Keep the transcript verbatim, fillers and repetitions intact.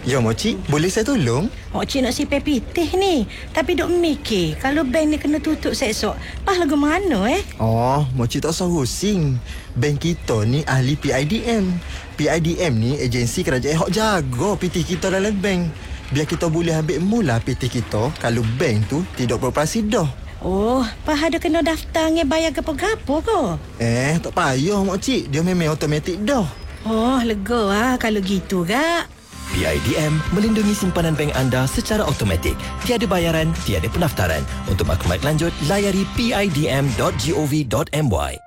Ya, Moci, boleh saya tolong? Moci nak sipir pitih ni. Tapi duk mikir, kalau bank ni kena tutup esok, pah lagu mana eh? Oh, Moci tak usah pusing. Bank kita ni ahli P I D M. P I D M ni agensi kerajaan hok jaga pitih kita dalam bank. Biar kita boleh ambil mula pitih kita kalau bank tu tidak beroperasi dah. Oh, pah ada kena daftar nge bayar gapo-gapo ke? Eh, tak payah, Moci. Dia memang automatik dah. Oh, lega ah kalau gitu, Kak. P I D M melindungi simpanan bank anda secara automatik. Tiada bayaran, tiada pendaftaran. Untuk maklumat lanjut, layari p i d m dot gov dot m y.